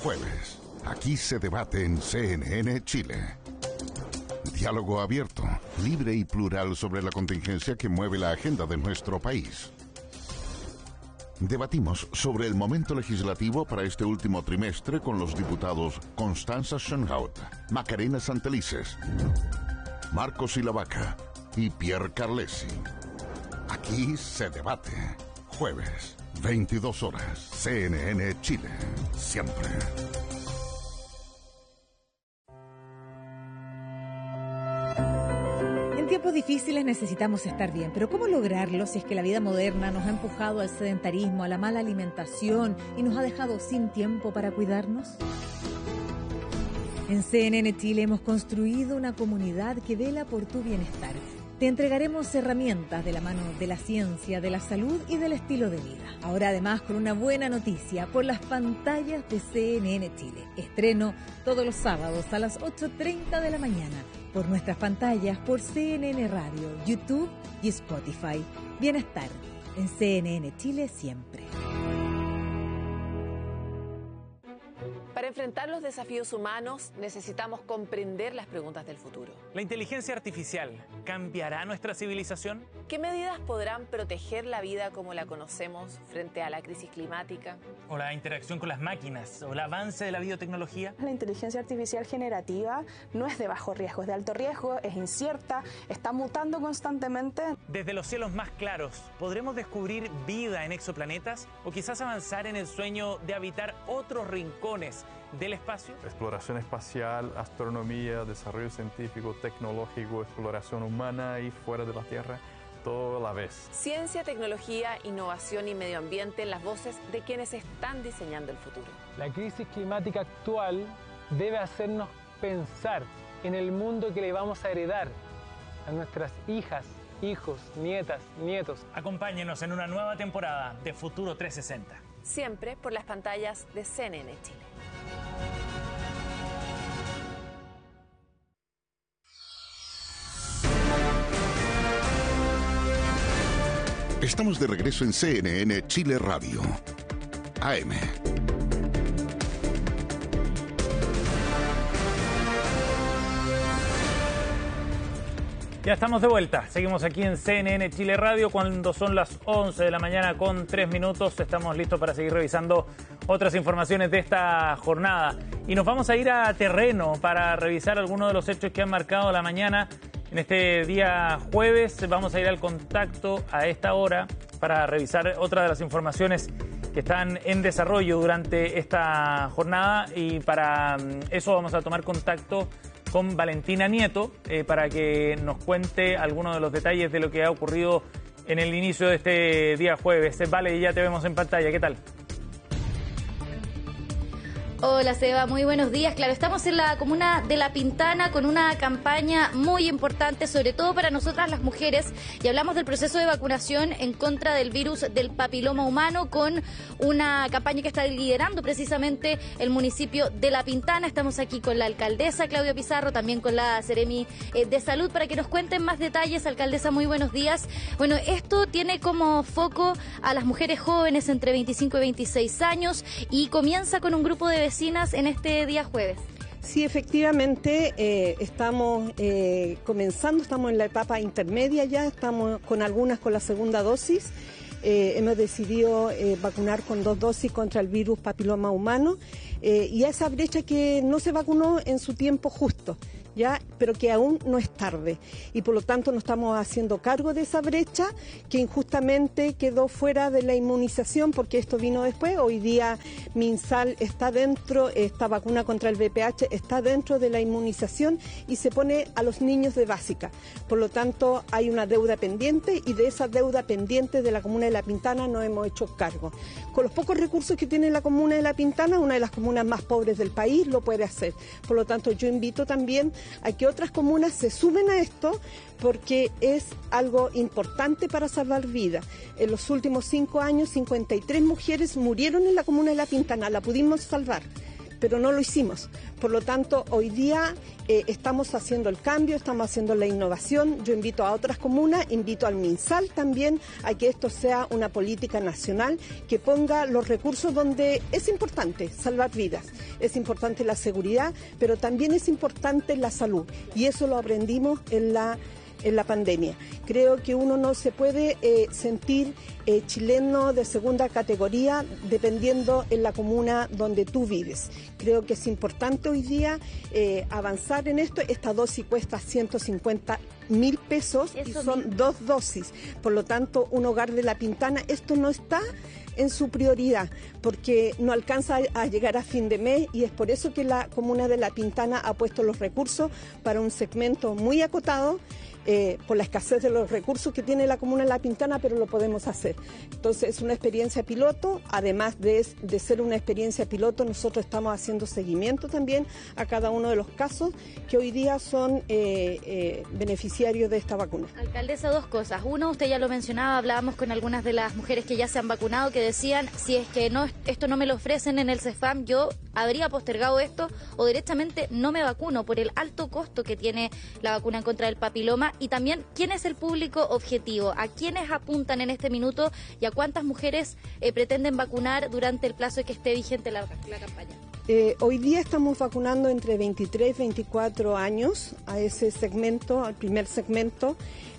jueves. Aquí se debate en CNN Chile. Diálogo abierto, libre y plural sobre la contingencia que mueve la agenda de nuestro país. Debatimos sobre el momento legislativo para este último trimestre con los diputados Constanza Schoenhout, Macarena Santelices, Marco Silavaca y Pierre Carlesi. Aquí se debate. Jueves, 22 horas, CNN Chile. Siempre. En tiempos difíciles necesitamos estar bien, pero ¿cómo lograrlo si es que la vida moderna nos ha empujado al sedentarismo, a la mala alimentación y nos ha dejado sin tiempo para cuidarnos? En CNN Chile hemos construido una comunidad que vela por tu bienestar. Te entregaremos herramientas de la mano de la ciencia, de la salud y del estilo de vida. Ahora además con una buena noticia por las pantallas de CNN Chile. Estreno todos los sábados a las 8:30 de la mañana por nuestras pantallas, por CNN Radio, YouTube y Spotify. Bienestar en CNN Chile siempre. Para enfrentar los desafíos humanos necesitamos comprender las preguntas del futuro. ¿La inteligencia artificial cambiará nuestra civilización? ¿Qué medidas podrán proteger la vida como la conocemos frente a la crisis climática? ¿O la interacción con las máquinas? ¿O el avance de la biotecnología? La inteligencia artificial generativa no es de bajo riesgo, es de alto riesgo, es incierta, está mutando constantemente. Desde los cielos más claros, ¿podremos descubrir vida en exoplanetas? ¿O quizás avanzar en el sueño de habitar otros rincones del espacio? Exploración espacial, astronomía, desarrollo científico, tecnológico, exploración humana y fuera de la Tierra, todo a la vez. Ciencia, tecnología, innovación y medio ambiente en las voces de quienes están diseñando el futuro. La crisis climática actual debe hacernos pensar en el mundo que le vamos a heredar a nuestras hijas, hijos, nietas, nietos. Acompáñenos en una nueva temporada de Futuro 360. Siempre por las pantallas de CNN Chile. Estamos de regreso en CNN Chile Radio. AM. Ya estamos de vuelta. Seguimos aquí en CNN Chile Radio cuando son las 11 de la mañana con 3 minutos. Estamos listos para seguir revisando otras informaciones de esta jornada. Y nos vamos a ir a terreno para revisar algunos de los hechos que han marcado la mañana. En este día jueves vamos a ir al contacto a esta hora para revisar otra de las informaciones que están en desarrollo durante esta jornada. Y para eso vamos a tomar contacto con Valentina Nieto para que nos cuente algunos de los detalles de lo que ha ocurrido en el inicio de este día jueves. Vale, ya te vemos en pantalla. ¿Qué tal? Hola Seba, muy buenos días. Claro, estamos en la comuna de La Pintana con una campaña muy importante, sobre todo para nosotras las mujeres, y hablamos del proceso de vacunación en contra del virus del papiloma humano con una campaña que está liderando precisamente el municipio de La Pintana. Estamos aquí con la alcaldesa Claudia Pizarro, también con la Seremi de Salud, para que nos cuenten más detalles. Alcaldesa, muy buenos días. Bueno, esto tiene como foco a las mujeres jóvenes entre 25 y 26 años y comienza con un grupo de vecinas en este día jueves. Sí, efectivamente, estamos comenzando, estamos en la etapa intermedia ya, estamos con algunas con la segunda dosis. Hemos decidido vacunar con 2 dosis contra el virus papiloma humano y a esa brecha que no se vacunó en su tiempo justo, ¿ya? Pero que aún no es tarde y por lo tanto nos estamos haciendo cargo de esa brecha que injustamente quedó fuera de la inmunización porque esto vino después. Hoy día MinSal está dentro, esta vacuna contra el VPH está dentro de la inmunización y se pone a los niños de básica. Por lo tanto hay una deuda pendiente y de esa deuda pendiente de la comuna de La Pintana nos hemos hecho cargo. Con los pocos recursos que tiene la comuna de La Pintana, una de las comunas más pobres del país, lo puede hacer. Por lo tanto yo invito también a que otras comunas se sumen a esto porque es algo importante para salvar vidas. En los últimos 5 años, 53 mujeres murieron en la comuna de La Pintana, la pudimos salvar. pero no lo hicimos. Por lo tanto, hoy día estamos haciendo el cambio, estamos haciendo la innovación. Yo invito a otras comunas, invito al MinSal también a que esto sea una política nacional que ponga los recursos donde es importante salvar vidas, es importante la seguridad, pero también es importante la salud. Y eso lo aprendimos en la pandemia. Creo que uno no se puede sentir chileno de segunda categoría dependiendo en la comuna donde tú vives. Creo que es importante hoy día avanzar en esto. Esta dosis cuesta 150.000 pesos y son 2 dosis. Por lo tanto, un hogar de La Pintana, esto no está en su prioridad, porque no alcanza a llegar a fin de mes, y es por eso que la comuna de La Pintana ha puesto los recursos para un segmento muy acotado, por la escasez de los recursos que tiene la comuna de La Pintana, pero lo podemos hacer. Entonces es una experiencia piloto. Además de ser una experiencia piloto, nosotros estamos haciendo seguimiento también a cada uno de los casos que hoy día son beneficiarios de esta vacuna. Alcaldesa, 2 cosas. Uno, usted ya lo mencionaba, hablábamos con algunas de las mujeres que ya se han vacunado, que decían, si es que esto no me lo ofrecen en el CEFAM, yo habría postergado esto o directamente no me vacuno por el alto costo que tiene la vacuna en contra del papiloma. Y también, ¿quién es el público objetivo? ¿A quiénes apuntan en este minuto y a cuántas mujeres pretenden vacunar durante el plazo que esté vigente la campaña? Hoy día estamos vacunando entre 23 y 24 años a ese segmento, al primer segmento.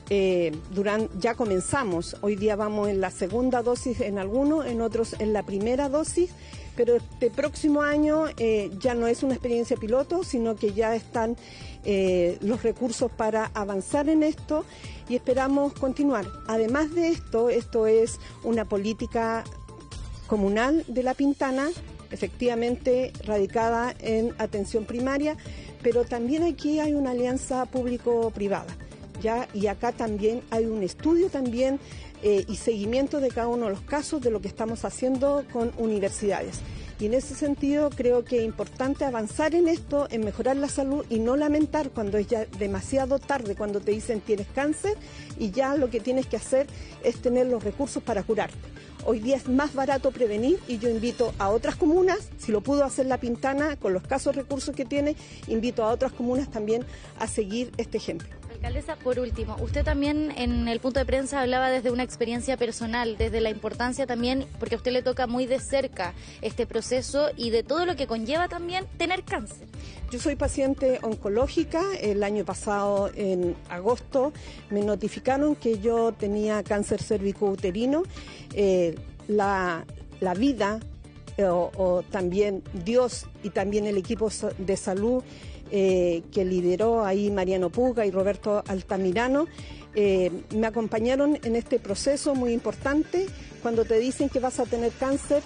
Ya comenzamos, hoy día vamos en la segunda dosis en algunos, en otros en la primera dosis, pero este próximo año ya no es una experiencia piloto, sino que ya están los recursos para avanzar en esto y esperamos continuar. Además de esto es una política comunal de La Pintana, efectivamente radicada en atención primaria, pero también aquí hay una alianza público-privada. ¿Ya? Y acá también hay un estudio también y seguimiento de cada uno de los casos de lo que estamos haciendo con universidades. Y en ese sentido creo que es importante avanzar en esto, en mejorar la salud y no lamentar cuando es ya demasiado tarde, cuando te dicen tienes cáncer y ya lo que tienes que hacer es tener los recursos para curarte. Hoy día es más barato prevenir y yo invito a otras comunas, si lo pudo hacer La Pintana con los escasos recursos que tiene, invito a otras comunas también a seguir este ejemplo. Alcaldesa, por último, usted también en el punto de prensa hablaba desde una experiencia personal, desde la importancia también, porque a usted le toca muy de cerca este proceso y de todo lo que conlleva también tener cáncer. Yo soy paciente oncológica. El año pasado, en agosto, me notificaron que yo tenía cáncer cervicouterino. La vida o también Dios y también el equipo de salud que lideró ahí Mariano Puga y Roberto Altamirano, me acompañaron en este proceso muy importante. Cuando te dicen que vas a tener cáncer,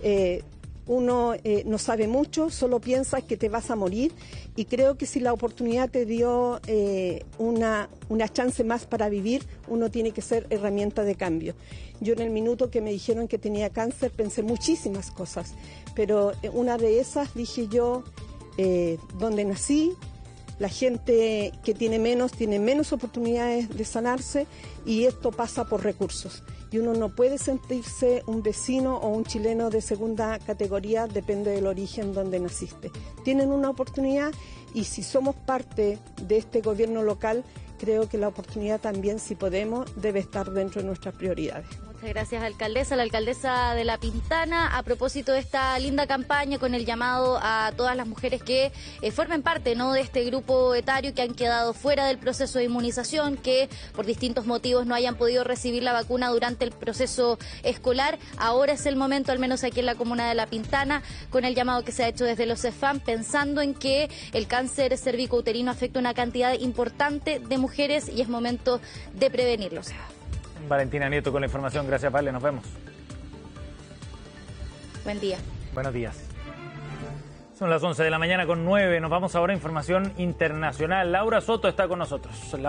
uno no sabe mucho, solo piensas que te vas a morir, y creo que si la oportunidad te dio una chance más para vivir, uno tiene que ser herramienta de cambio. Yo en el minuto que me dijeron que tenía cáncer pensé muchísimas cosas, pero una de esas dije yo, donde nací, la gente que tiene menos oportunidades de sanarse, y esto pasa por recursos. Y uno no puede sentirse un vecino o un chileno de segunda categoría, depende del origen donde naciste. Tienen una oportunidad, y si somos parte de este gobierno local, creo que la oportunidad también, si podemos, debe estar dentro de nuestras prioridades. Muchas gracias, alcaldesa. La alcaldesa de La Pintana, a propósito de esta linda campaña con el llamado a todas las mujeres que formen parte, ¿no?, de este grupo etario, que han quedado fuera del proceso de inmunización, que por distintos motivos no hayan podido recibir la vacuna durante el proceso escolar. Ahora es el momento, al menos aquí en la comuna de La Pintana, con el llamado que se ha hecho desde los CEFAM, pensando en que el cáncer cervicouterino afecta a una cantidad importante de mujeres y es momento de prevenirlo. Valentina Nieto con la información. Gracias, Vale. Nos vemos. Buen día. Buenos días. Son las 11 de la mañana con 9. Nos vamos ahora a información internacional. Laura Soto está con nosotros. Laura.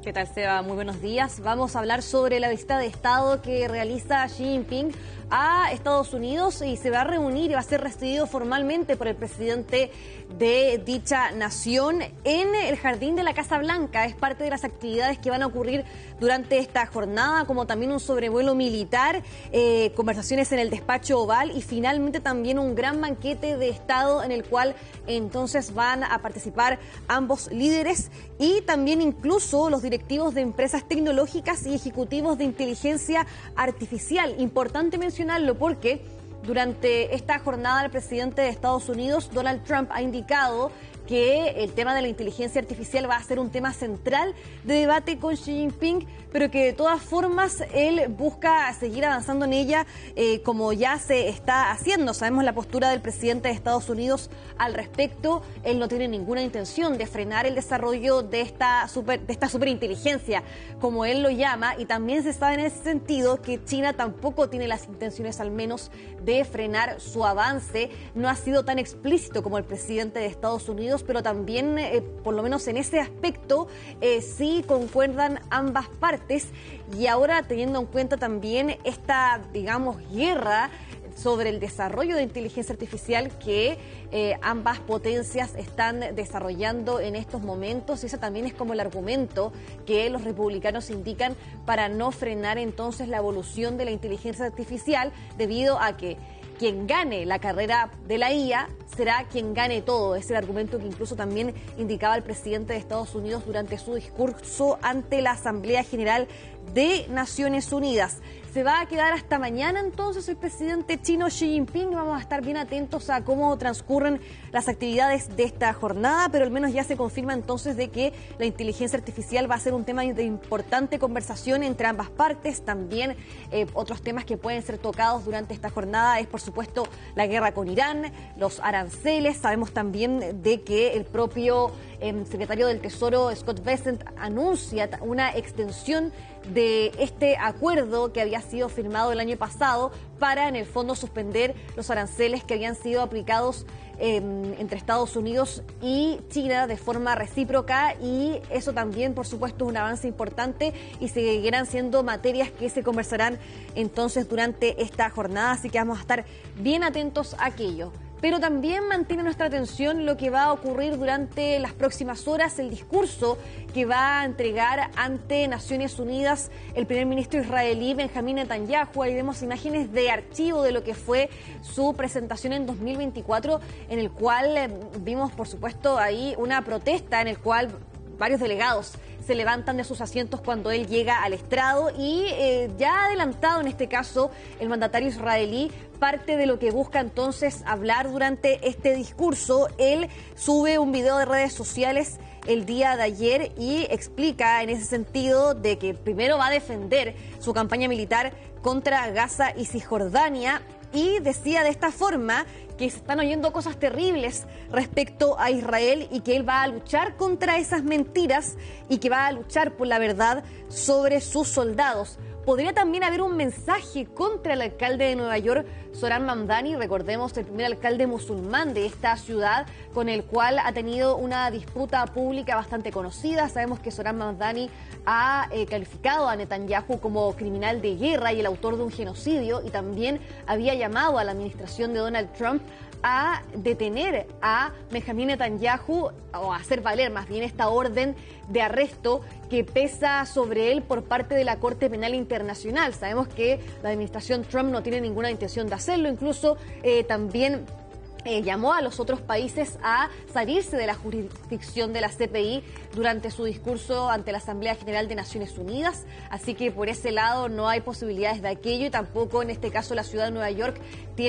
¿Qué tal, Seba? Muy buenos días. Vamos a hablar sobre la visita de Estado que realiza Xi Jinping a Estados Unidos y se va a reunir y va a ser recibido formalmente por el presidente de dicha nación en el jardín de la Casa Blanca. Es parte de las actividades que van a ocurrir durante esta jornada, como también un sobrevuelo militar, conversaciones en el despacho oval y finalmente también un gran banquete de Estado en el cual entonces van a participar ambos líderes y también incluso los directivos de empresas tecnológicas y ejecutivos de inteligencia artificial. Importante mencionarlo porque durante esta jornada el presidente de Estados Unidos, Donald Trump, ha indicado que el tema de la inteligencia artificial va a ser un tema central de debate con Xi Jinping, pero que de todas formas él busca seguir avanzando en ella como ya se está haciendo. Sabemos la postura del presidente de Estados Unidos al respecto. Él no tiene ninguna intención de frenar el desarrollo de esta superinteligencia, como él lo llama, y también se sabe en ese sentido que China tampoco tiene las intenciones, al menos, de frenar su avance. No ha sido tan explícito como el presidente de Estados Unidos, pero también, por lo menos en ese aspecto, sí concuerdan ambas partes. Y ahora, teniendo en cuenta también esta, digamos, guerra sobre el desarrollo de inteligencia artificial que ambas potencias están desarrollando en estos momentos, ese también es como el argumento que los republicanos indican para no frenar entonces la evolución de la inteligencia artificial, debido a que quien gane la carrera de la IA será quien gane todo. Es el argumento que incluso también indicaba el presidente de Estados Unidos durante su discurso ante la Asamblea General de Naciones Unidas. Se va a quedar hasta mañana entonces el presidente chino Xi Jinping. Vamos a estar bien atentos a cómo transcurren las actividades de esta jornada, pero al menos ya se confirma entonces de que la inteligencia artificial va a ser un tema de importante conversación entre ambas partes. También otros temas que pueden ser tocados durante esta jornada es, por supuesto, la guerra con Irán, los aranceles. Sabemos también de que el propio secretario del Tesoro, Scott Bessent, anuncia una extensión de este acuerdo que había sido firmado el año pasado para, en el fondo, suspender los aranceles que habían sido aplicados entre Estados Unidos y China de forma recíproca, y eso también, por supuesto, es un avance importante y seguirán siendo materias que se conversarán entonces durante esta jornada, así que vamos a estar bien atentos a aquello. Pero también mantiene nuestra atención lo que va a ocurrir durante las próximas horas, el discurso que va a entregar ante Naciones Unidas el primer ministro israelí Benjamín Netanyahu. Ahí vemos imágenes de archivo de lo que fue su presentación en 2024, en el cual vimos, por supuesto, ahí una protesta en el cual varios delegados se levantan de sus asientos cuando él llega al estrado y ya ha adelantado en este caso el mandatario israelí parte de lo que busca entonces hablar durante este discurso. Él sube un video de redes sociales el día de ayer y explica en ese sentido de que primero va a defender su campaña militar contra Gaza y Cisjordania, y decía de esta forma que se están oyendo cosas terribles respecto a Israel y que él va a luchar contra esas mentiras y que va a luchar por la verdad sobre sus soldados. Podría también haber un mensaje contra el alcalde de Nueva York, Zohran Mamdani, recordemos, el primer alcalde musulmán de esta ciudad, con el cual ha tenido una disputa pública bastante conocida. Sabemos que Zohran Mamdani ha calificado a Netanyahu como criminal de guerra y el autor de un genocidio, y también había llamado a la administración de Donald Trump a detener a Benjamín Netanyahu, o a hacer valer más bien esta orden de arresto que pesa sobre él por parte de la Corte Penal Internacional. Sabemos que la administración Trump no tiene ninguna intención de hacerlo, incluso también llamó a los otros países a salirse de la jurisdicción de la CPI durante su discurso ante la Asamblea General de Naciones Unidas, así que por ese lado no hay posibilidades de aquello, y tampoco en este caso la ciudad de Nueva York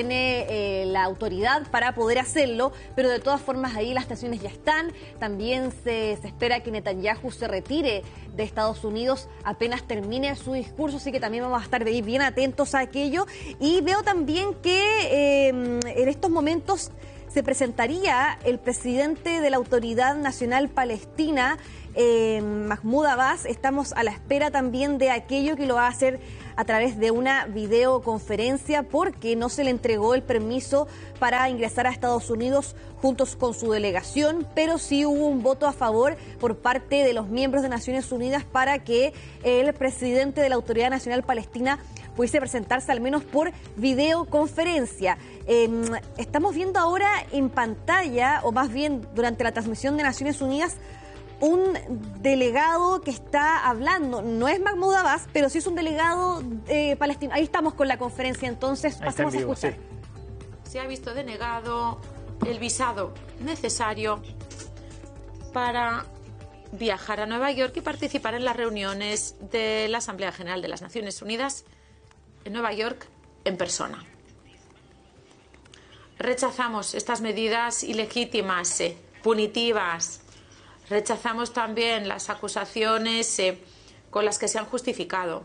tiene la autoridad para poder hacerlo, pero de todas formas ahí las tensiones ya están. También se espera que Netanyahu se retire de Estados Unidos apenas termine su discurso, así que también vamos a estar de ahí bien atentos a aquello. Y veo también que en estos momentos se presentaría el presidente de la Autoridad Nacional Palestina, Mahmoud Abbas. Estamos a la espera también de aquello que lo va a hacer a través de una videoconferencia porque no se le entregó el permiso para ingresar a Estados Unidos juntos con su delegación, pero sí hubo un voto a favor por parte de los miembros de Naciones Unidas para que el presidente de la Autoridad Nacional Palestina pudiese presentarse al menos por videoconferencia. Estamos viendo ahora en pantalla, o más bien durante la transmisión de Naciones Unidas, un delegado que está hablando. No es Mahmoud Abbas, pero sí es un delegado palestino. Ahí estamos con la conferencia, entonces pasemos a escuchar. Sí. Se ha visto denegado el visado necesario para viajar a Nueva York y participar en las reuniones de la Asamblea General de las Naciones Unidas en Nueva York en persona. Rechazamos estas medidas ilegítimas, punitivas. Rechazamos también las acusaciones con las que se han justificado.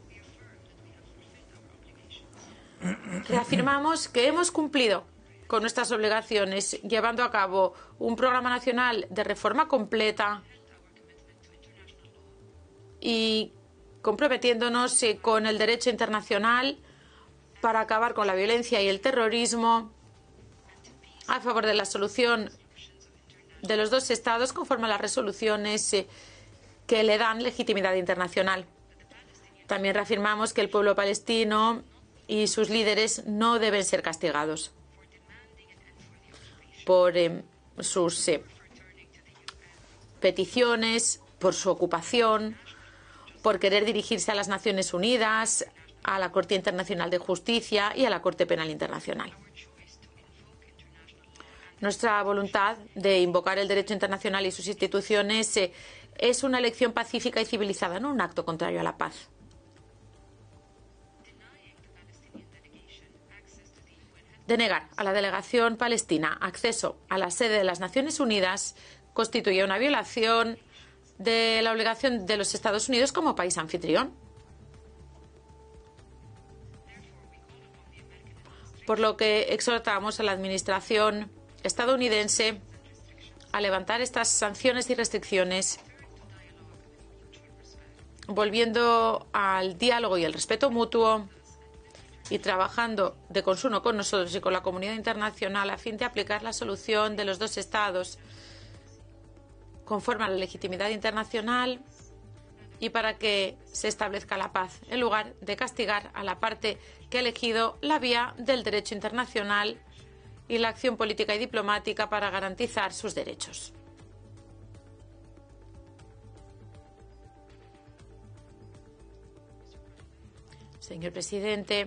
Reafirmamos que hemos cumplido con nuestras obligaciones, llevando a cabo un programa nacional de reforma completa y comprometiéndonos con el derecho internacional para acabar con la violencia y el terrorismo a favor de la solución de los dos estados conforme a las resoluciones que le dan legitimidad internacional. También reafirmamos que el pueblo palestino y sus líderes no deben ser castigados por sus peticiones, por su ocupación, por querer dirigirse a las Naciones Unidas, a la Corte Internacional de Justicia y a la Corte Penal Internacional. Nuestra voluntad de invocar el derecho internacional y sus instituciones es una elección pacífica y civilizada, no un acto contrario a la paz. Denegar a la delegación palestina acceso a la sede de las Naciones Unidas constituye una violación de la obligación de los Estados Unidos como país anfitrión. Por lo que exhortamos a la administración estadounidense a levantar estas sanciones y restricciones, volviendo al diálogo y el respeto mutuo y trabajando de consuno con nosotros y con la comunidad internacional a fin de aplicar la solución de los dos estados conforme a la legitimidad internacional y para que se establezca la paz, en lugar de castigar a la parte que ha elegido la vía del derecho internacional y la acción política y diplomática para garantizar sus derechos. Señor presidente,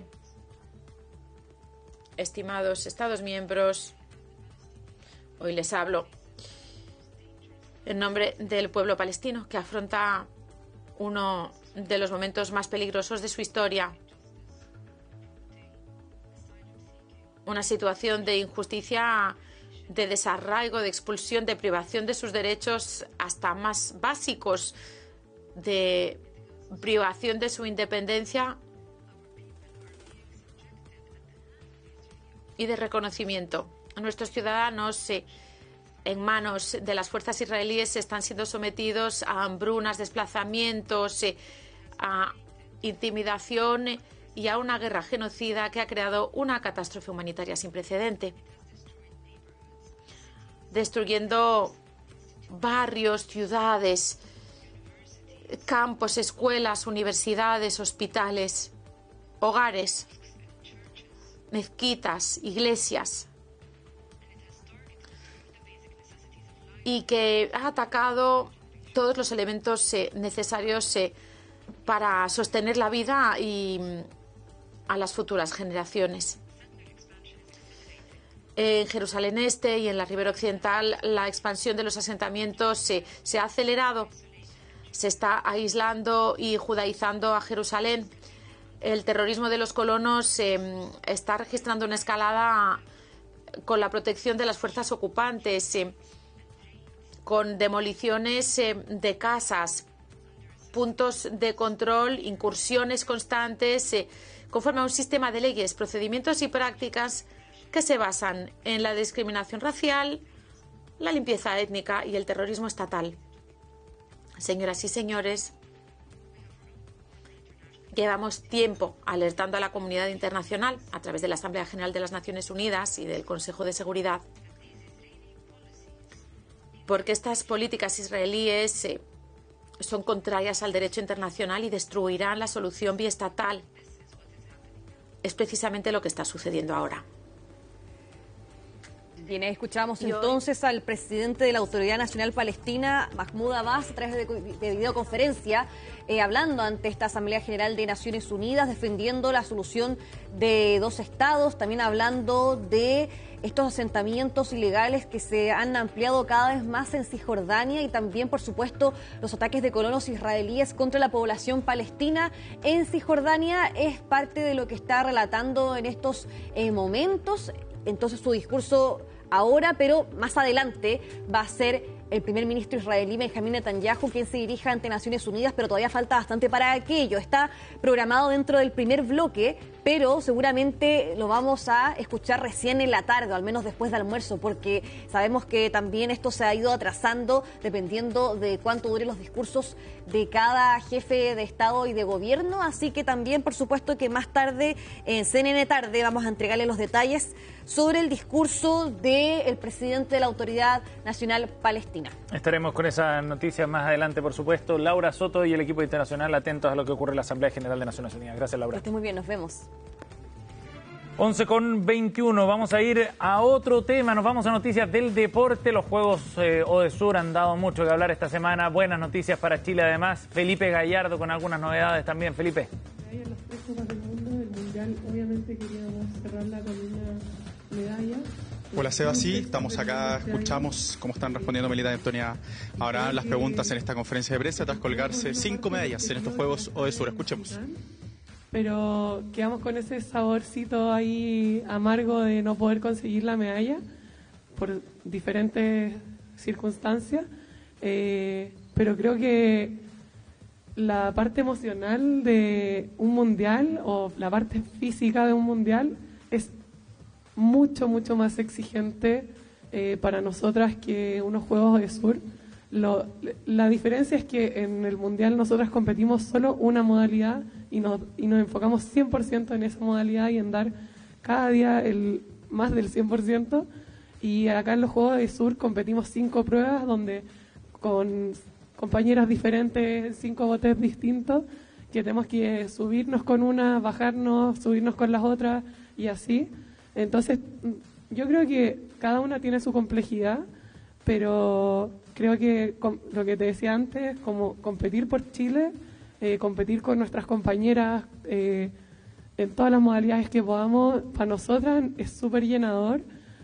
estimados Estados miembros, hoy les hablo en nombre del pueblo palestino que afronta uno de los momentos más peligrosos de su historia. Una situación de injusticia, de desarraigo, de expulsión, de privación de sus derechos hasta más básicos, de privación de su independencia y de reconocimiento. Nuestros ciudadanos en manos de las fuerzas israelíes están siendo sometidos a hambrunas, desplazamientos, a intimidación y a una guerra genocida que ha creado una catástrofe humanitaria sin precedente, destruyendo barrios, ciudades, campos, escuelas, universidades, hospitales, hogares, mezquitas, iglesias, y que ha atacado todos los elementos necesarios para sostener la vida y a las futuras generaciones. En Jerusalén Este y en la Ribera Occidental la expansión de los asentamientos se ha acelerado. Se está aislando y judaizando a Jerusalén. El terrorismo de los colonos está registrando una escalada con la protección de las fuerzas ocupantes, con demoliciones de casas, puntos de control, incursiones constantes, conforme a un sistema de leyes, procedimientos y prácticas que se basan en la discriminación racial, la limpieza étnica y el terrorismo estatal. Señoras y señores, Llevamos tiempo alertando a la comunidad internacional a través de la Asamblea General de las Naciones Unidas y del Consejo de Seguridad, porque estas políticas israelíes son contrarias al derecho internacional y destruirán la solución biestatal. Es precisamente lo que está sucediendo ahora. Bien, escuchamos entonces al presidente de la Autoridad Nacional Palestina, Mahmoud Abbas, a través de videoconferencia, hablando ante esta Asamblea General de Naciones Unidas, defendiendo la solución de 2 estados, también hablando de estos asentamientos ilegales que se han ampliado cada vez más en Cisjordania y también, por supuesto, los ataques de colonos israelíes contra la población palestina en Cisjordania. Es parte de lo que está relatando en estos momentos. Entonces su discurso ahora, pero más adelante va a ser el primer ministro israelí Benjamín Netanyahu quien se dirija ante Naciones Unidas, pero todavía falta bastante para aquello. Está programado dentro del primer bloque, pero seguramente lo vamos a escuchar recién en la tarde, o al menos después del almuerzo, porque sabemos que también esto se ha ido atrasando dependiendo de cuánto duren los discursos de cada jefe de Estado y de gobierno. Así que también, por supuesto, que más tarde, en CNN Tarde, vamos a entregarle los detalles sobre el discurso del presidente de la Autoridad Nacional Palestina. Estaremos con esa noticia más adelante, por supuesto. Laura Soto y el equipo internacional atentos a lo que ocurre en la Asamblea General de Naciones Unidas. Gracias, Laura. Que esté muy bien, nos vemos. 11:21, vamos a ir a otro tema, nos vamos a noticias del deporte. Los Juegos Odesur han dado mucho que hablar esta semana, buenas noticias para Chile además. Felipe Gallardo con algunas novedades también. Felipe. En los 3 Copas del Mundo, el Mundial, obviamente queríamos cerrarla con una medalla. Hola Seba, sí, estamos acá, escuchamos cómo están respondiendo Melita y Antonia ahora las preguntas en esta conferencia de prensa tras colgarse 5 medallas en estos Juegos Odesur. Escuchemos. Pero quedamos con ese saborcito ahí amargo de no poder conseguir la medalla por diferentes circunstancias, pero creo que la parte emocional de un mundial o la parte física de un mundial es mucho más exigente para nosotras que unos Juegos Odesur. La diferencia es que en el mundial nosotras competimos solo una modalidad y nos enfocamos 100% en esa modalidad y en dar cada día más del 100%. Y acá en los Juegos Odesur competimos 5 pruebas donde con compañeras diferentes, 5 botes distintos, que tenemos que subirnos con una, bajarnos, subirnos con las otras y así. Entonces, yo creo que cada una tiene su complejidad, pero creo que lo que te decía antes, como competir por Chile, competir con nuestras compañeras en todas las modalidades que podamos, para nosotras es súper llenador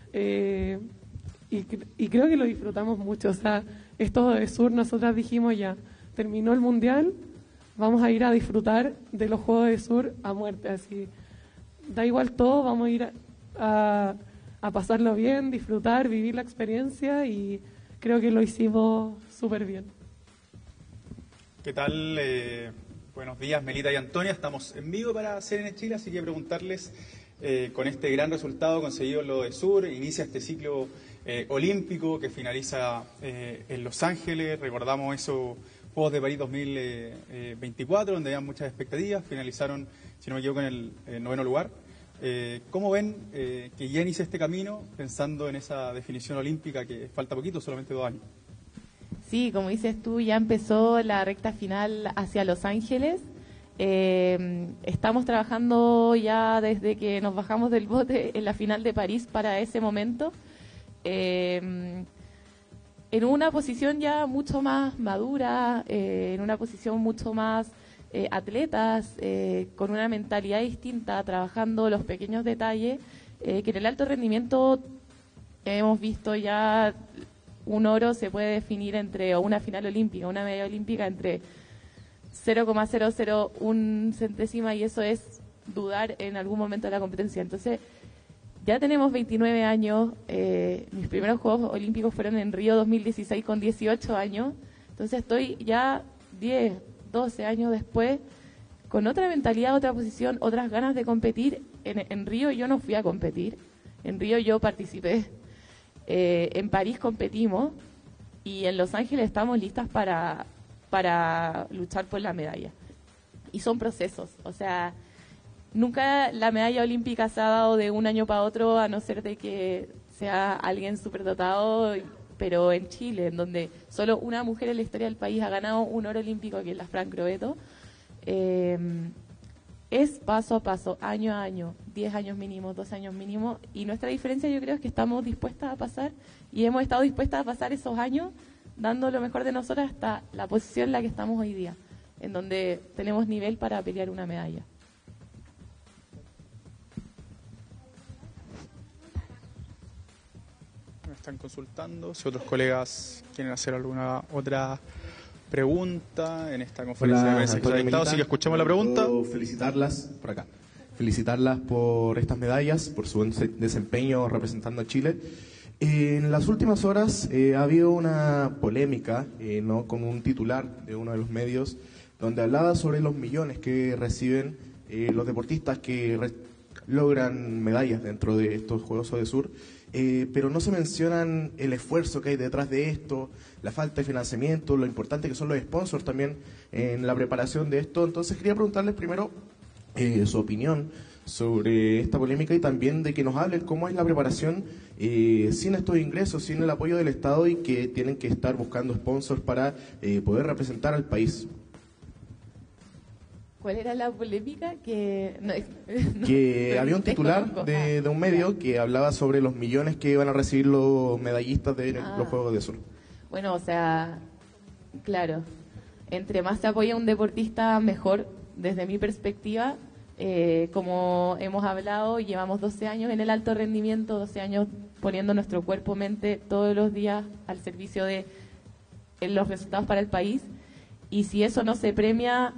y creo que lo disfrutamos mucho. O sea, esto de Sur, nosotras dijimos ya, terminó el Mundial, vamos a ir a disfrutar de los Juegos de Sur a muerte, así. Da igual todo, vamos a ir a pasarlo bien, disfrutar, vivir la experiencia y creo que lo hicimos súper bien. ¿Qué tal? Buenos días, Melita y Antonia. Estamos en vivo para CNN Chile, así que preguntarles, con este gran resultado conseguido en lo de Sur, inicia este ciclo olímpico que finaliza en Los Ángeles. Recordamos esos Juegos de París 2024, donde había muchas expectativas, finalizaron, si no me equivoco, en el 9º lugar. ¿Cómo ven que ya inicia este camino pensando en esa definición olímpica que falta poquito, solamente 2 años? Sí, como dices tú, ya empezó la recta final hacia Los Ángeles. Estamos trabajando ya desde que nos bajamos del bote en la final de París para ese momento. En una posición ya mucho más madura, en una posición mucho más atletas, con una mentalidad distinta, trabajando los pequeños detalles, que en el alto rendimiento hemos visto ya un oro se puede definir entre, o una final olímpica, una medalla olímpica entre 0,001 centésima, y eso es dudar en algún momento de la competencia. Entonces, ya tenemos 29 años, mis primeros Juegos Olímpicos fueron en Río 2016 con 18 años, entonces estoy ya 10, 12 años después, con otra mentalidad, otra posición, otras ganas de competir. En Río yo no fui a competir, en Río yo participé, en París competimos y en Los Ángeles estamos listas para luchar por la medalla. y son procesos. O sea, nunca la medalla olímpica se ha dado de un año para otro, a no ser de que sea alguien superdotado, pero en Chile, en donde solo una mujer en la historia del país ha ganado un oro olímpico, que es la Fran Crobeto, es paso a paso, año a año, 10 años mínimo, 12 años mínimo, y nuestra diferencia yo creo es que estamos dispuestas a pasar, y hemos estado dispuestas a pasar esos años dando lo mejor de nosotras hasta la posición en la que estamos hoy día, en donde tenemos nivel para pelear una medalla. Me están consultando si otros colegas quieren hacer alguna otra pregunta en esta conferencia de prensa que se ha dictado, así que escuchemos la pregunta. Felicitarlas por acá. Felicitarlas por estas medallas, por su desempeño representando a Chile. En las últimas horas ha habido una polémica ¿no? con un titular de uno de los medios donde hablaba sobre los millones que reciben los deportistas que logran medallas dentro de estos Juegos Odesur, pero no se mencionan el esfuerzo que hay detrás de esto, la falta de financiamiento, lo importante que son los sponsors también en la preparación de esto. Entonces quería preguntarles primero su opinión sobre esta polémica y también de que nos hablen cómo es la preparación sin estos ingresos, sin el apoyo del Estado y que tienen que estar buscando sponsors para poder representar al país. ¿Cuál era la polémica? Que había un titular de un medio que hablaba sobre los millones que iban a recibir los medallistas de los Juegos Odesur. Bueno, o sea, claro, entre más se apoya a un deportista, mejor, desde mi perspectiva. Como hemos hablado, llevamos 12 años en el alto rendimiento, 12 años poniendo nuestro cuerpo, mente, todos los días al servicio de los resultados para el país. Y si eso no se premia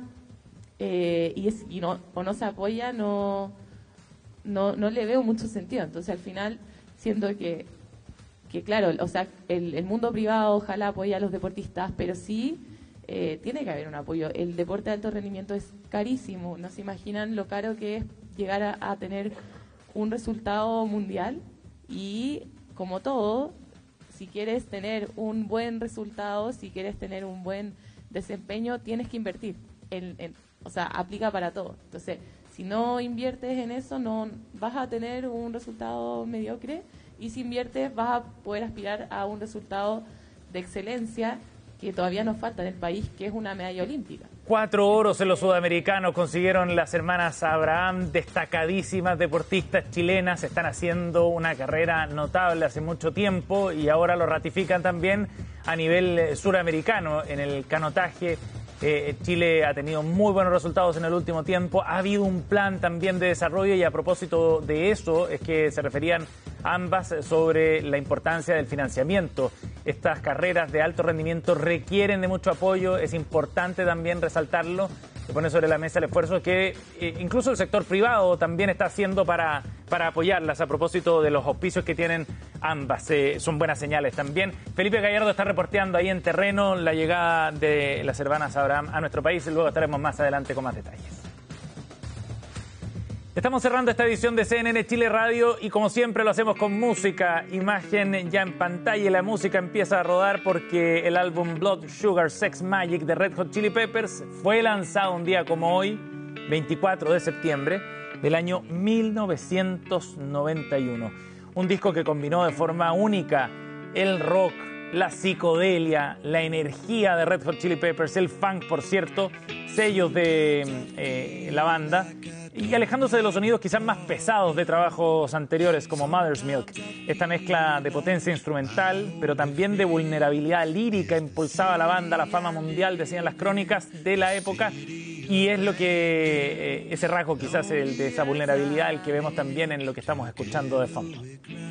no se apoya, no le veo mucho sentido. Entonces, al final, siento que claro, o sea, el mundo privado ojalá apoye a los deportistas, pero sí tiene que haber un apoyo. El deporte de alto rendimiento es carísimo. No se imaginan lo caro que es llegar a tener un resultado mundial. Y como todo, si quieres tener un buen resultado, si quieres tener un buen desempeño, tienes que invertir. O sea, aplica para todo. Entonces, si no inviertes en eso, no vas a tener un resultado mediocre. Y si inviertes, vas a poder aspirar a un resultado de excelencia que todavía nos falta en el país, que es una medalla olímpica. 4 oros en los sudamericanos consiguieron las hermanas Abraham, destacadísimas deportistas chilenas, están haciendo una carrera notable hace mucho tiempo y ahora lo ratifican también a nivel suramericano en el canotaje. Chile ha tenido muy buenos resultados en el último tiempo, ha habido un plan también de desarrollo y a propósito de eso es que se referían ambas sobre la importancia del financiamiento. Estas carreras de alto rendimiento requieren de mucho apoyo, es importante también resaltarlo, se pone sobre la mesa el esfuerzo que incluso el sector privado también está haciendo para apoyarlas a propósito de los auspicios que tienen ambas. Son buenas señales también. Felipe Gallardo está reporteando ahí en terreno la llegada de las hermanas Abraham a nuestro país y luego estaremos más adelante con más detalles. Estamos cerrando esta edición de CNN Chile Radio y como siempre lo hacemos con música, imagen ya en pantalla y la música empieza a rodar porque el álbum Blood Sugar Sex Magic de Red Hot Chili Peppers fue lanzado un día como hoy, 24 de septiembre del año 1991. Un disco que combinó de forma única el rock, la psicodelia, la energía de Red Hot Chili Peppers, el funk, por cierto, sellos de la banda, y alejándose de los sonidos quizás más pesados de trabajos anteriores como Mother's Milk. Esta mezcla de potencia instrumental, pero también de vulnerabilidad lírica impulsaba a la banda a la fama mundial, decían las crónicas de la época, y es lo que ese rasgo quizás el de esa vulnerabilidad el que vemos también en lo que estamos escuchando de fondo.